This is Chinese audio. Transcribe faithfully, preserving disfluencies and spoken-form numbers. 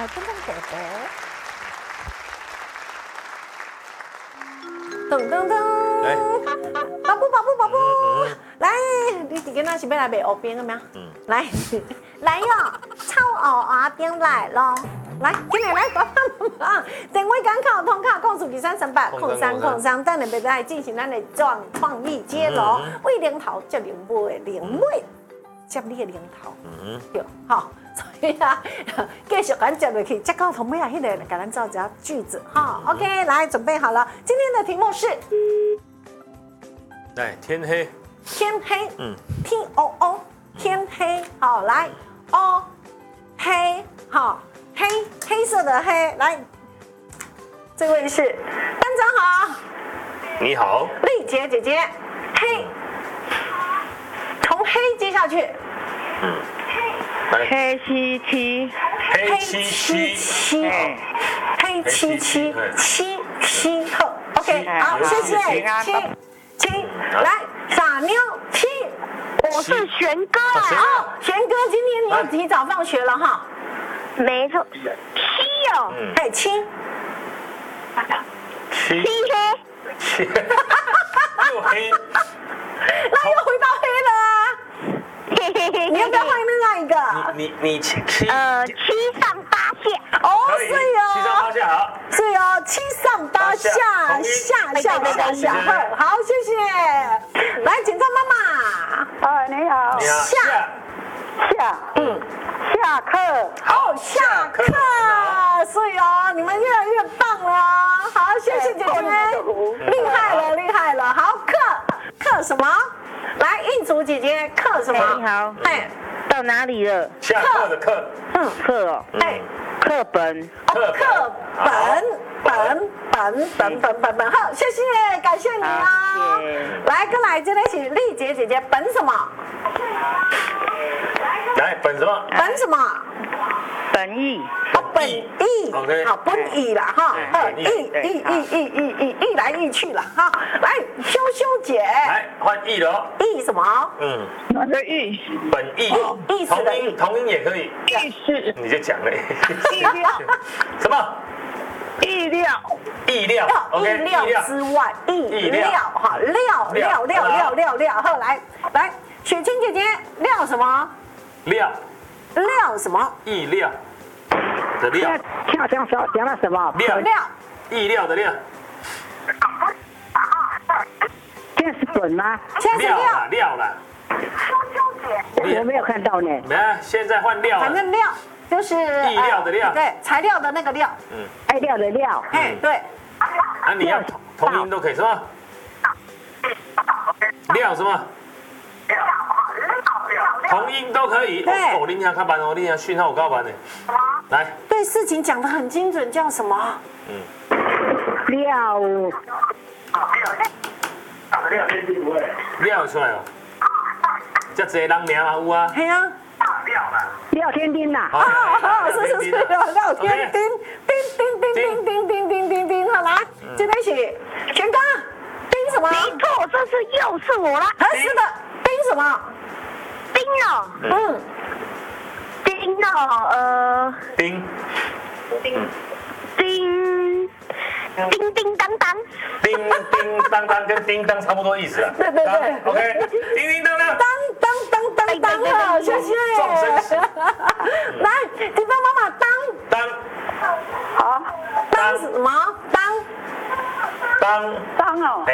来噔噔狗狗，噔噔噔， 来， 宝布宝布宝布， 嗯来，你今天那是要来卖蚵饼了没有？ 嗯， 来，来哟，炒蚵阿饼来咯。来，今日来爸爸妈妈，电话赶考通卡控诉第三三八控三控三，等下要来进行咱的创创意接龙，为零头接零尾，零尾接你的零头， 嗯， 对，好，所以啊，继续咱接落去，接到同尾啊，迄个给咱造一下句子哈。OK， 来准备好了，今天的题目是来天黑， 天黑， 嗯 ，T O O， 天黑，好，来 O 黑，好。黑黑色的黑，来，这位是班长好， 你好， 丽姐姐姐，黑，从黑接下去， 嗯，来黑七七， 黑七七， 七，黑七七七七后 ，OK， 好，谢谢七七，来傻妞七， 我是玄哥啊， 哦，玄哥，今天你要提早放学了哈。 没错，七哦， 嗯， 哎七， 七七黑， 七，又黑， 那又回到黑了啊！ 嘿嘿嘿， 你要不要换另外一个？ 你你你七七， 呃，七上八下， 哦， 可以是哦， 七上八下好， 是哦，七上八下，下下下下，好，谢谢。来，警察妈妈， 哎，你好， 你好， 下下嗯， 下课， 好，下课，是哦，你们越来越棒了哦，好，谢谢姐姐，厉害了，厉害了，好，课课什么？来，印竹姐姐，课什么？ 你好， 哎， 到哪里了？ 下课的课， 嗯， 课哦， 哎。 课本， 哦，课本本本本本本本，好，谢谢，感谢你哦。 好谢谢来，跟来这边一起，丽姐姐姐，本什么？ 来本什么？ 本什么？ 本意， 哦，本意 OK 好，本意啦哈， 哎呃，意意意意意意意来意去了哈。来，修修姐， 来换意了哦， 意什么？ 嗯， 那个意本意， 意思的同音同音也可以， 意思你就讲了， 意料什么？ 意料意料意 ，OK， 料之外，意料哈，料料料料料料，好，来来，雪清姐姐，料什么？ 料， 料什么？ 意料的料， 跳跳跳讲了什么？ 料料。 意料的料， 这是本吗？ 现在是料啦料， 料啦， 我没有看到呢。 没啊，现在换料了， 反正料就是意料的料呃对，材料的那个料。 嗯， 爱料的料， 哎，对， 啊，你要同同音都可以是吗？料什么？同音都可以。 对哦，你听看班哦，你听讯号有高班的。来， 对事情讲得很精准，叫什么？ 嗯， 料料出来哦。这侪人名嘛有啊。 嘿呀， 料天丁呐， 啊啊，是是是，廖天丁，丁丁丁丁丁丁丁丁丁，好来，这边是全哥，丁什么？ 没错，这是又是我啦， 合适的，丁什么？ 丁哦， 嗯， 丁哦，呃， 叮丁叮叮当当， 叮叮当当跟叮当差不多意思啊。 对对对 ，OK，叮叮当当。 当当当当当，好，谢谢。 撞生词来，警方妈妈当当好， 当什么？当当当哦。